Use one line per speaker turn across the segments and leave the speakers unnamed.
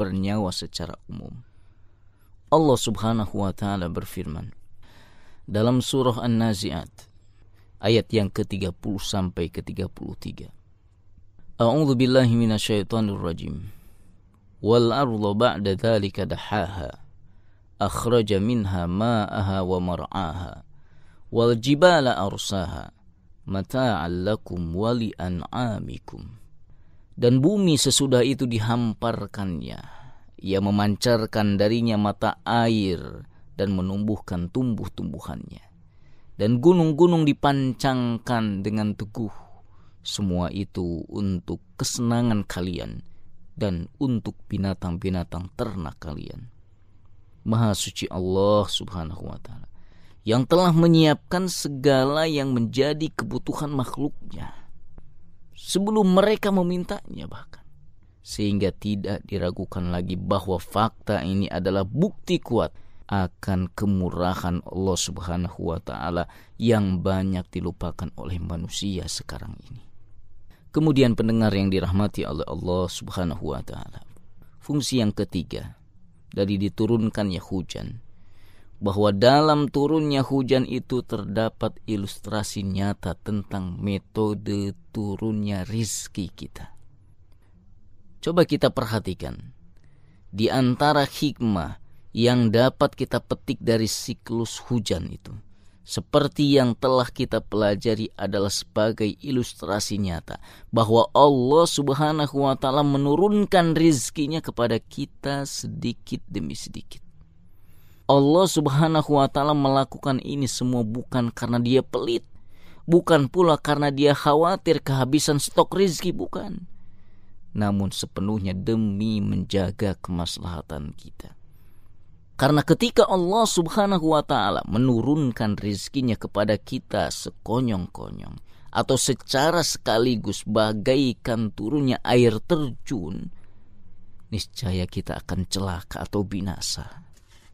bernyawa secara umum. Allah Subhanahu wa ta'ala berfirman dalam surah An-Nazi'at ayat yang ke-30 sampai ke-33. A'udzu billahi minasyaitonir rajim. Wal arda ba'da dzalika dahaha akhraja minha ma'aha wa mar'aha wal jibala arsaha mata'an lakum wa li'an'amikum. Dan bumi sesudah itu dihamparkannya, ia memancarkan darinya mata air dan menumbuhkan tumbuh-tumbuhannya. Dan gunung-gunung dipancangkan dengan teguh. Semua itu untuk kesenangan kalian dan untuk binatang-binatang ternak kalian. Maha suci Allah Subhanahu wa ta'ala yang telah menyiapkan segala yang menjadi kebutuhan makhluknya sebelum mereka memintanya bahkan. Sehingga tidak diragukan lagi bahwa fakta ini adalah bukti kuat akan kemurahan Allah Subhanahu wa ta'ala yang banyak dilupakan oleh manusia sekarang ini. Kemudian pendengar yang dirahmati oleh Allah Subhanahu wa ta'ala, fungsi yang ketiga dari diturunkannya hujan, bahwa dalam turunnya hujan itu terdapat ilustrasi nyata tentang metode turunnya rizki kita. Coba kita perhatikan, di antara hikmah yang dapat kita petik dari siklus hujan itu, seperti yang telah kita pelajari adalah sebagai ilustrasi nyata bahwa Allah Subhanahu wa ta'ala menurunkan rizkinya kepada kita sedikit demi sedikit. Allah Subhanahu wa ta'ala melakukan ini semua bukan karena dia pelit, bukan pula karena dia khawatir kehabisan stok rizki, bukan. Namun sepenuhnya demi menjaga kemaslahatan kita. Karena ketika Allah Subhanahu wa ta'ala menurunkan rizkinya kepada kita sekonyong-konyong atau secara sekaligus bagaikan turunnya air terjun, niscaya kita akan celaka atau binasa.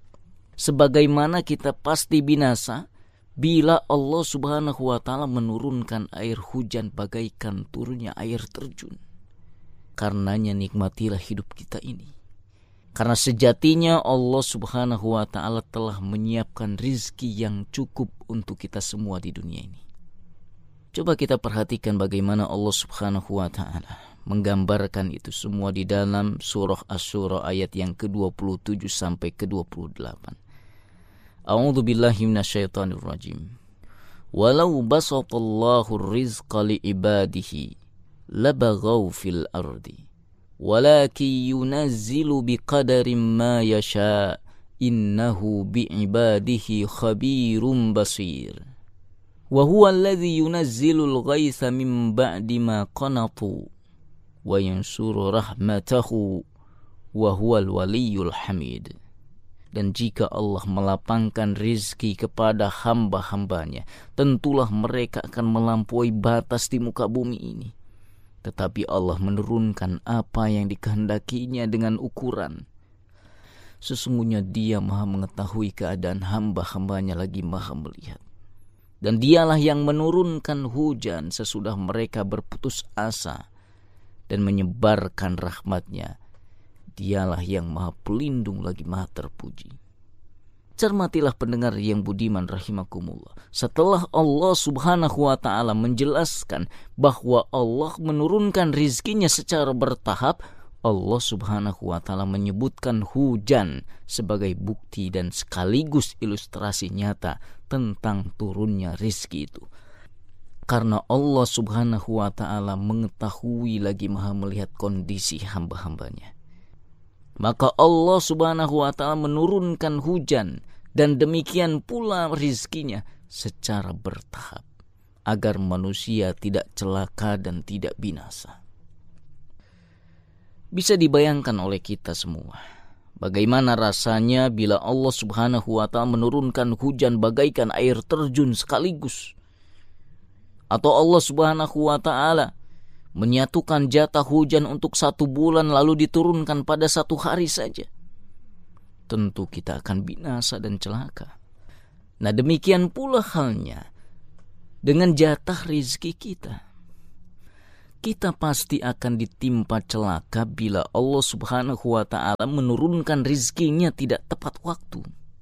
Sebagaimana kita pasti binasa bila Allah Subhanahu wa ta'ala menurunkan air hujan bagaikan turunnya air terjun. Karenanya nikmatilah hidup kita ini. Karena sejatinya Allah Subhanahu wa ta'ala telah menyiapkan rizki yang cukup untuk kita semua di dunia ini. Coba kita perhatikan bagaimana Allah Subhanahu wa ta'ala menggambarkan itu semua di dalam surah Asy-Syura ayat yang ke-27 sampai ke-28. A'udzu billahi minasyaitonir rajim. Walau basatallahu rizqa li ibadihi labaghaw fil ardi walakin yunazzilu biqadarin ma yasha innahu bi'ibadihi khabirum basir wa huwa alladhi yunazzilul ghaitha min ba'di ma qanatu wa yansuru rahmatahu wa huwal waliyyul hamid. Dan jika Allah melapangkan rizki kepada hamba-hambanya, tentulah mereka akan melampaui batas di muka bumi ini. Tetapi Allah menurunkan apa yang dikehendakinya dengan ukuran. Sesungguhnya Dia Maha mengetahui keadaan hamba-hambanya lagi Maha melihat. Dan Dialah yang menurunkan hujan sesudah mereka berputus asa dan menyebarkan rahmat-Nya. Dialah yang Maha pelindung lagi Maha terpuji. Cermatilah pendengar yang budiman rahimakumullah. Setelah Allah Subhanahu wa ta'ala menjelaskan bahwa Allah menurunkan rizkinya secara bertahap, Allah Subhanahu wa ta'ala menyebutkan hujan sebagai bukti dan sekaligus ilustrasi nyata tentang turunnya rizki itu. Karena Allah Subhanahu wa ta'ala mengetahui lagi Maha melihat kondisi hamba-hambanya, maka Allah Subhanahu wa ta'ala menurunkan hujan dan demikian pula rizkinya secara bertahap agar manusia tidak celaka dan tidak binasa. Bisa dibayangkan oleh kita semua bagaimana rasanya bila Allah Subhanahu wa ta'ala menurunkan hujan bagaikan air terjun sekaligus, atau Allah Subhanahu wa ta'ala menyatukan jatah hujan untuk 1 bulan lalu diturunkan pada 1 hari saja. Tentu kita akan binasa dan celaka. Nah, demikian pula halnya dengan jatah rizki kita. kita pasti akan ditimpa celaka bila Allah Subhanahu wa ta'ala menurunkan rizkinya tidak tepat waktu.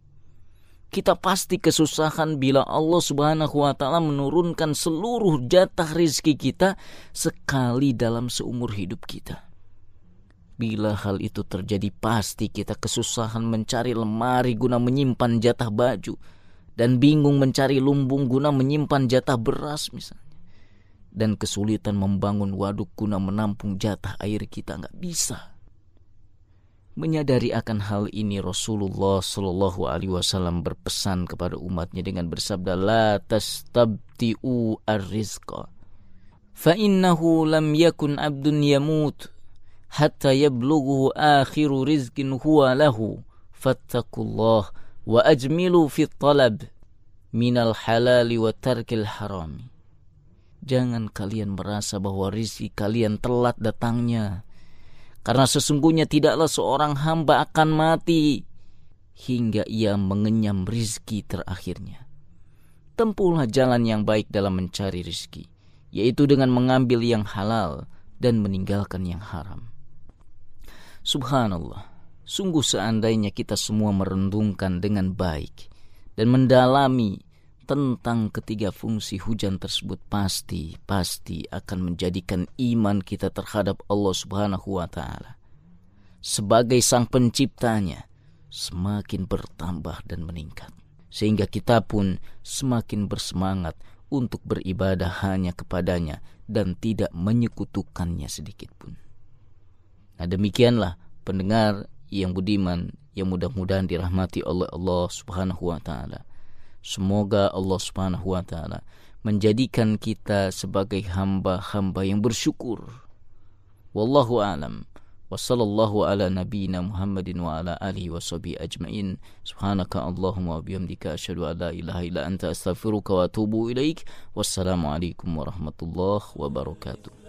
Kita pasti kesusahan bila Allah Subhanahu wa ta'ala menurunkan seluruh jatah rizki kita sekali dalam seumur hidup kita. Bila hal itu terjadi, pasti kita kesusahan mencari lemari guna menyimpan jatah baju, dan bingung mencari lumbung guna menyimpan jatah beras misalnya, dan kesulitan membangun waduk guna menampung jatah air kita. Nggak bisa. Menyadari akan hal ini, Rasulullah Shallallahu Alaihi Wasallam berpesan kepada umatnya dengan bersabda, la tastabti'u ar-rizqa fa innahu lam yakun abdun yamut hatta yablughu akhiru rizqin huwa lahu fattaqullah wa ajmilu fi talab minal halali wa tarkil harami. Jangan kalian merasa bahwa rizki kalian telat datangnya, karena sesungguhnya tidaklah seorang hamba akan mati hingga ia mengenyam rizki terakhirnya. Tempuhlah jalan yang baik dalam mencari rizki, yaitu dengan mengambil yang halal dan meninggalkan yang haram. Subhanallah, sungguh seandainya kita semua merenungkan dengan baik dan mendalami tentang ketiga fungsi hujan tersebut, pasti akan menjadikan iman kita terhadap Allah Subhanahu wa ta'ala sebagai sang penciptanya semakin bertambah dan meningkat, sehingga kita pun semakin bersemangat untuk beribadah hanya kepadanya dan tidak menyekutukannya sedikit pun. Nah, demikianlah pendengar yang budiman, yang mudah-mudahan dirahmati oleh Allah Subhanahu wa ta'ala. Semoga Allah Subhanahu wa ta'ala menjadikan kita sebagai hamba-hamba yang bersyukur. Wallahu a'lam. Wa sallallahu ala nabiyyina Muhammadin wa ala alihi wa sahbihi ajma'in. Subhanaka Allahumma wa bihamdika asyhadu an la ilaha illa anta astaghfiruka wa atubu ilaik. Wassalamu alaikum warahmatullahi wabarakatuh.